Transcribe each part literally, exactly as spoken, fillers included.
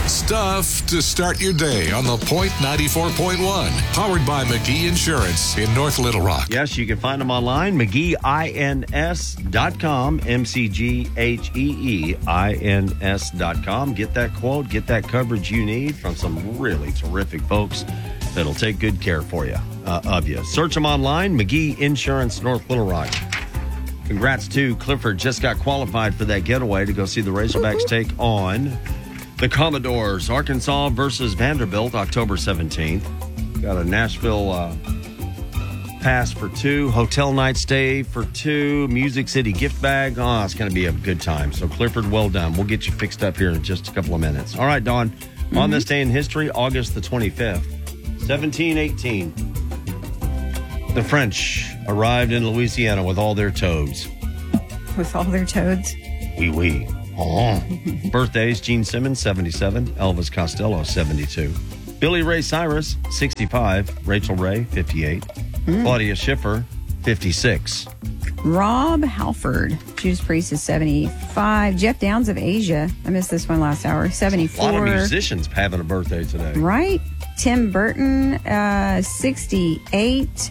Stuff to start your day on The Point ninety-four point one. Powered by McGee Insurance in North Little Rock. Yes, you can find them online, McGee Ins dot com, M C G H E E I N S dot com. Get that quote, get that coverage you need from some really terrific folks that'll take good care for you, uh, of you. Search them online, McGee Insurance, North Little Rock. Congrats to Clifford, just got qualified for that getaway to go see the Razorbacks take on the Commodores. Arkansas versus Vanderbilt, October seventeenth. Got a Nashville uh, pass for two, hotel night stay for two, Music City gift bag. Oh, it's going to be a good time. So, Clifford, well done. We'll get you fixed up here in just a couple of minutes. All right, Dawn. Mm-hmm. On this day in history, August the twenty-fifth, seventeen eighteen, the French arrived in Louisiana with all their toads. With all their toads? Oui, oui. Oh. Birthdays, Gene Simmons, seventy-seven. Elvis Costello, seventy-two. Billy Ray Cyrus, sixty-five. Rachel Ray, fifty-eight. Mm. Claudia Schiffer, fifty-six. Rob Halford, Judas Priest, is seventy-five. Jeff Downs of Asia, I missed this one last hour, seventy-four. A lot of musicians having a birthday today. Right. Tim Burton, uh, sixty-eight.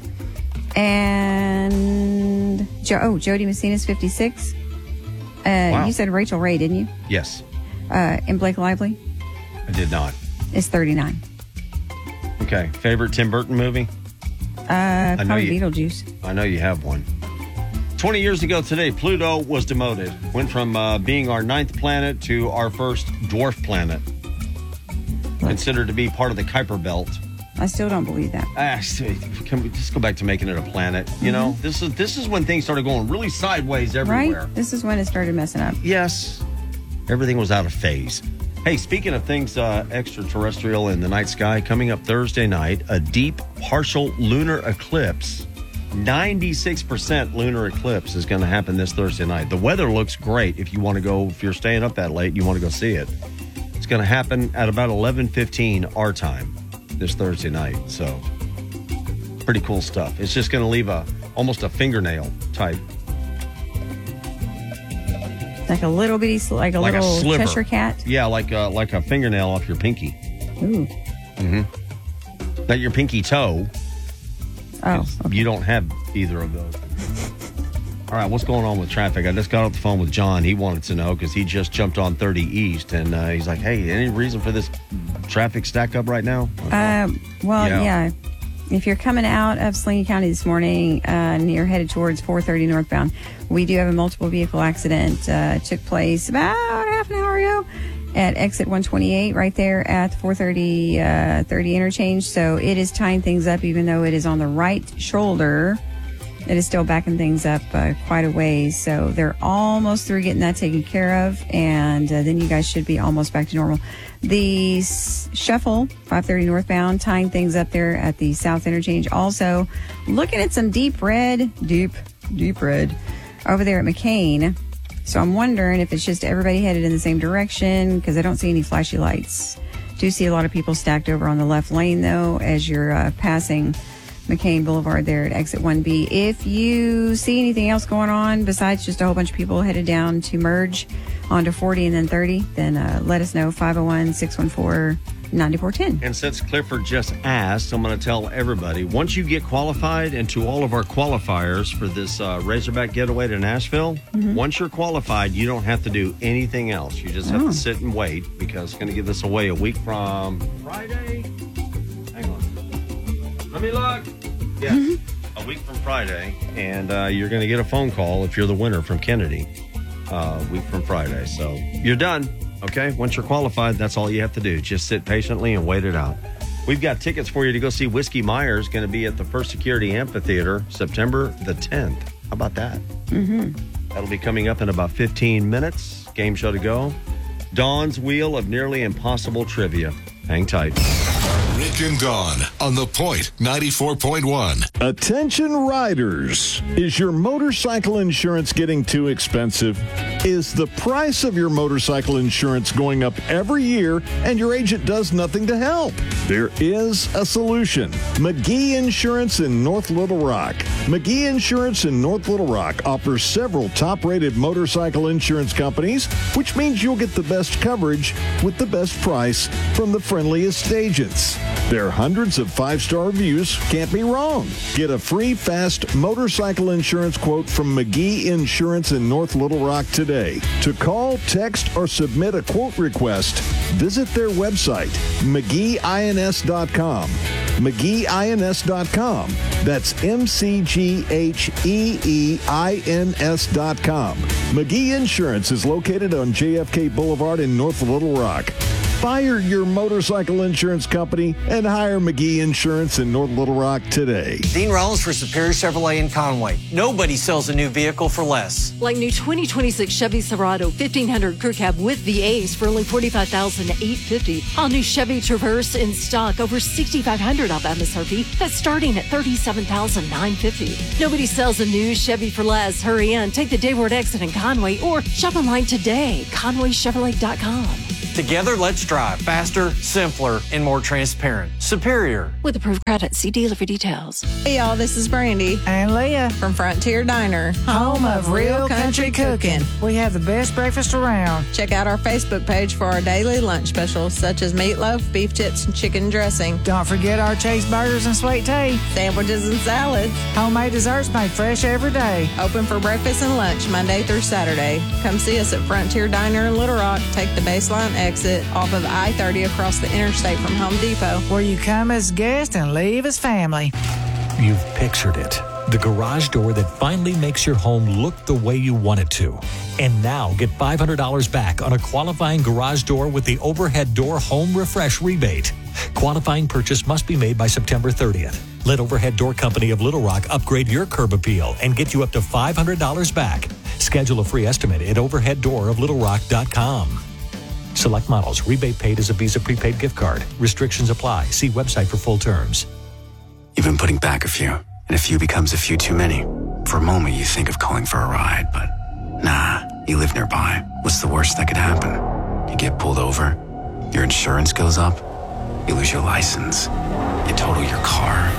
And, jo- oh, Jody Messina's fifty-six. Uh, wow. You said Rachel Ray, didn't you? Yes. Uh, and Blake Lively? I did not. Is thirty-nine. Okay. Favorite Tim Burton movie? Uh, probably you, Beetlejuice. I know you have one. twenty years ago today, Pluto was demoted. Went from uh, being our ninth planet to our first dwarf planet. What? Considered to be part of the Kuiper Belt. I still don't believe that. Ah, can we just go back to making it a planet? You mm-hmm. know, this is this is when things started going really sideways everywhere. Right? This is when it started messing up. Yes. Everything was out of phase. Hey, speaking of things uh, extraterrestrial in the night sky, coming up Thursday night, a deep partial lunar eclipse. ninety-six percent lunar eclipse is going to happen this Thursday night. The weather looks great if you want to go, if you're staying up that late, you want to go see it. It's going to happen at about eleven fifteen our time this Thursday night. So pretty cool stuff. It's just going to leave a almost a fingernail type. Like a little bitty, like a like little a Cheshire cat? Yeah, like a, like a fingernail off your pinky. Ooh. Mm-hmm. Not your pinky toe. Oh. Okay. You don't have either of those. All right, what's going on with traffic? I just got off the phone with John. He wanted to know because he just jumped on thirty East, and uh, he's like, hey, any reason for this traffic stack up right now? Uh, well, yeah. yeah. If you're coming out of Slingy County this morning uh, and you're headed towards four thirty northbound, we do have a multiple vehicle accident. Uh, it took place about half an hour ago at exit one twenty-eight right there at the four thirty uh, thirty interchange. So it is tying things up, even though it is on the right shoulder. It is still backing things up uh, quite a ways. So they're almost through getting that taken care of. And uh, then you guys should be almost back to normal. The s- shuffle, five thirty northbound, tying things up there at the south interchange. Also looking at some deep red, deep, deep red over there at McCain. So I'm wondering if it's just everybody headed in the same direction because I don't see any flashy lights. Do see a lot of people stacked over on the left lane, though, as you're uh, passing McCain Boulevard there at exit one B. If you see anything else going on besides just a whole bunch of people headed down to merge onto forty and then thirty, then uh, let us know, five oh one, six one four, nine four one zero. And since Clifford just asked, I'm going to tell everybody, once you get qualified, and to all of our qualifiers for this uh, Razorback getaway to Nashville, mm-hmm. once you're qualified, you don't have to do anything else. You just have oh. to sit and wait because it's going to give this away a week from Friday. Hang on. Let me look. Yeah, mm-hmm. a week from Friday, and uh, you're going to get a phone call if you're the winner from Kennedy uh, a week from Friday. So you're done, okay? Once you're qualified, that's all you have to do. Just sit patiently and wait it out. We've got tickets for you to go see Whiskey Myers, going to be at the First Security Amphitheater September the tenth. How about that? Mm-hmm. That'll be coming up in about fifteen minutes. Game show to go. Dawn's Wheel of Nearly Impossible Trivia. Hang tight. Rick and Dawn on The Point ninety-four point one. Attention riders. Is your motorcycle insurance getting too expensive? Is the price of your motorcycle insurance going up every year and your agent does nothing to help? There is a solution. McGee Insurance in North Little Rock. McGee Insurance in North Little Rock offers several top-rated motorcycle insurance companies, which means you'll get the best coverage with the best price from the friendliest agents. Their hundreds of five-star reviews can't be wrong. Get a free, fast motorcycle insurance quote from McGee Insurance in North Little Rock today. To call, text, or submit a quote request, visit their website, McGee I N S dot com. McGee I N S dot com. That's M C G H E E I N S dot com. McGee Insurance is located on J F K Boulevard in North Little Rock. Fire your motorcycle insurance company and hire McGee Insurance in North Little Rock today. Dean Rollins for Superior Chevrolet in Conway. Nobody sells a new vehicle for less. Like new twenty twenty-six Chevy Silverado fifteen hundred Crew Cab with V As for only forty-five thousand eight hundred fifty dollars. All new Chevy Traverse in stock over sixty-five hundred dollars off M S R P. That's starting at thirty-seven thousand nine hundred fifty dollars. Nobody sells a new Chevy for less. Hurry in. Take the Dayward exit in Conway or shop online today. Conway Chevrolet dot com. Together, let's drive faster, simpler, and more transparent. Superior. With approved credit, see dealer for details. Hey, y'all, this is Brandy and Leah from Frontier Diner, home of real country cooking. We have the best breakfast around. Check out our Facebook page for our daily lunch specials, such as meatloaf, beef tips, and chicken dressing. Don't forget our Chase burgers and sweet tea, sandwiches and salads, homemade desserts made fresh every day. Open for breakfast and lunch Monday through Saturday. Come see us at Frontier Diner in Little Rock. Take the Baseline exit off of I thirty across the interstate from Home Depot, where you come as guest and leave as family. You've pictured it. The garage door that finally makes your home look the way you want it to. And now get five hundred dollars back on a qualifying garage door with the Overhead Door Home Refresh rebate. Qualifying purchase must be made by September thirtieth. Let Overhead Door Company of Little Rock upgrade your curb appeal and get you up to five hundred dollars back. Schedule a free estimate at overhead door of little rock dot com. Select models. Rebate paid as a Visa prepaid gift card. Restrictions apply. See website for full terms. You've been putting back a few, and a few becomes a few too many. For a moment, you think of calling for a ride, but nah, you live nearby. What's the worst that could happen? You get pulled over, your insurance goes up, you lose your license, you total your car,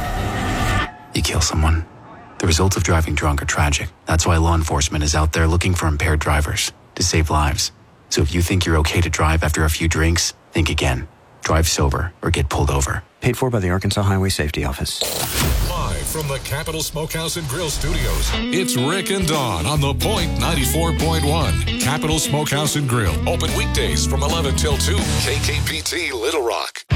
you kill someone. The results of driving drunk are tragic. That's why law enforcement is out there looking for impaired drivers to save lives. So if you think you're okay to drive after a few drinks, think again. Drive sober or get pulled over. Paid for by the Arkansas Highway Safety Office. Live from the Capital Smokehouse and Grill Studios, it's Rick and Dawn on The Point ninety-four point one. Capital Smokehouse and Grill. Open weekdays from eleven till two. K K P T Little Rock.